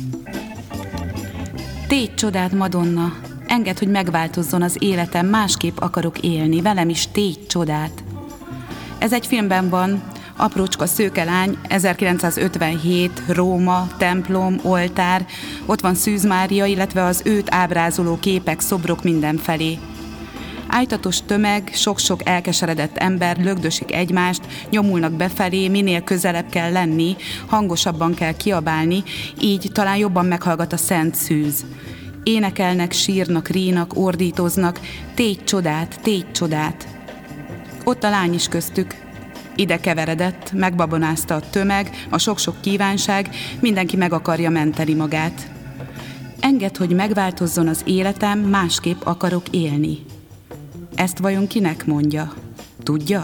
Tégy csodát, Madonna, engedd, hogy megváltozzon az életem, másképp akarok élni, velem is tégy csodát. Ez egy filmben van, aprócska szőke lány, 1957, Róma, templom, oltár, ott van Szűz Mária, illetve az őt ábrázoló képek, szobrok mindenfelé. Ájtatos tömeg, sok-sok elkeseredett ember lögdösik egymást, nyomulnak befelé, minél közelebb kell lenni, hangosabban kell kiabálni, így talán jobban meghallgat a szent szűz. Énekelnek, sírnak, rínak, ordítoznak, tégy csodát, tégy csodát. Ott a lány is köztük. Ide keveredett, megbabonázta a tömeg, a sok-sok kívánság, mindenki meg akarja menteni magát. Engedd, hogy megváltozzon az életem, másképp akarok élni. Ezt vajon kinek mondja? Tudja?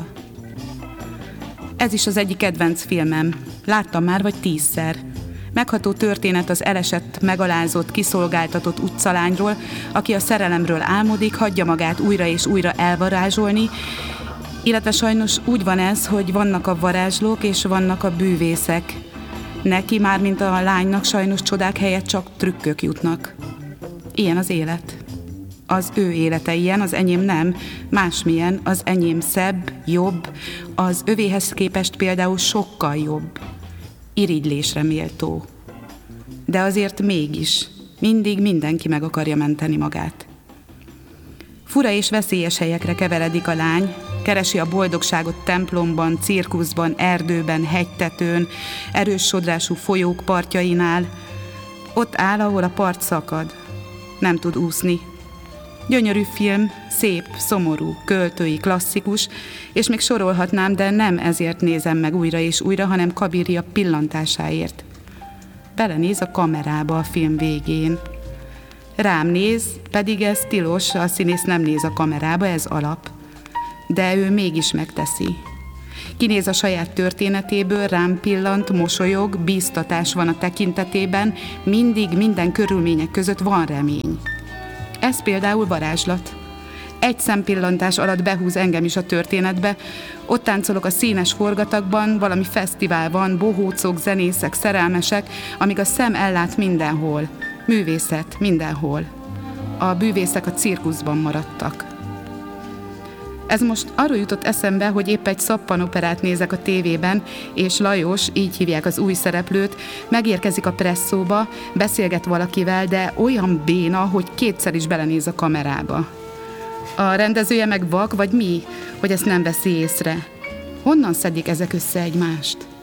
Ez is az egyik kedvenc filmem. Láttam már vagy 10-szer. Megható történet az elesett, megalázott, kiszolgáltatott utcalányról, aki a szerelemről álmodik, hagyja magát újra és újra elvarázsolni, illetve sajnos úgy van ez, hogy vannak a varázslók és vannak a bűvészek. Neki, mármint a lánynak sajnos csodák helyett csak trükkök jutnak. Ilyen az élet. Az ő élete ilyen, az enyém nem, másmilyen, az enyém szebb, jobb, az övéhez képest például sokkal jobb. Irigylésre méltó. De azért mégis, mindig mindenki meg akarja menteni magát. Fura és veszélyes helyekre keveredik a lány, keresi a boldogságot templomban, cirkuszban, erdőben, hegytetőn, erős sodrású folyók partjainál. Ott áll, ahol a part szakad. Nem tud úszni. Gyönyörű film, szép, szomorú, költői, klasszikus, és még sorolhatnám, de nem ezért nézem meg újra és újra, hanem Kabiria pillantásáért. Belenéz a kamerába a film végén. Rám néz, pedig ez tilos, a színész nem néz a kamerába, ez alap. De ő mégis megteszi. Kinéz a saját történetéből, rám pillant, mosolyog, bíztatás van a tekintetében, mindig, minden körülmények között van remény. Ez például varázslat. Egy szempillantás alatt behúz engem is a történetbe, ott táncolok a színes forgatagban, valami fesztivál van, bohócok, zenészek, szerelmesek, amíg a szem ellát mindenhol. Művészet mindenhol. A bűvészek a cirkuszban maradtak. Ez most arról jutott eszembe, hogy épp egy szappanoperát nézek a tévében, és Lajos, így hívják az új szereplőt, megérkezik a presszóba, beszélget valakivel, de olyan béna, hogy kétszer is belenéz a kamerába. A rendezője meg vak, vagy mi, hogy ezt nem veszi észre? Honnan szedik ezek össze egymást?